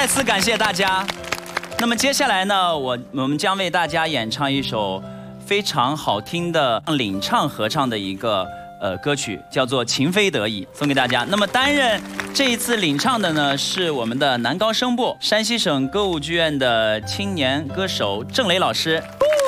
再次感谢大家。那么接下来呢，我们将为大家演唱一首非常好听的领唱合唱的一个歌曲，叫做《情非得已》，送给大家。那么担任这一次领唱的呢，是我们的男高声部山西省歌舞剧院的青年歌手郑磊老师。